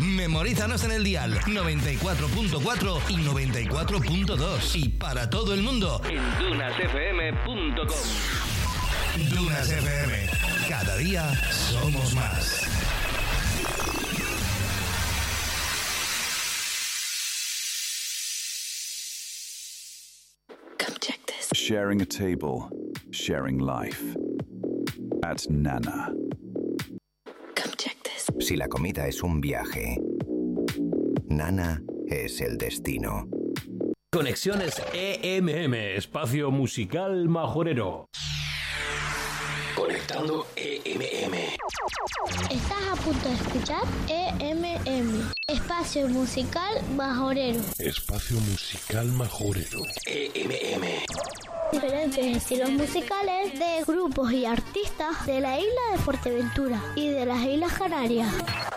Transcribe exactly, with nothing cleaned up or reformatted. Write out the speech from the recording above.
Memorízanos en el dial noventa y cuatro punto cuatro y noventa y cuatro punto dos. Y para todo el mundo en dunas f m punto com. Dunas F M. Cada día somos más. Sharing a table, sharing life. At Nana. Come check this. Si la comida es un viaje, Nana es el destino. Conexiones E M M, espacio musical majorero. Conectando E M M. Estás a punto de escuchar E M M, espacio musical majorero. Espacio musical majorero. E M M. Diferentes estilos musicales de grupos y artistas de la isla de Fuerteventura y de las Islas Canarias.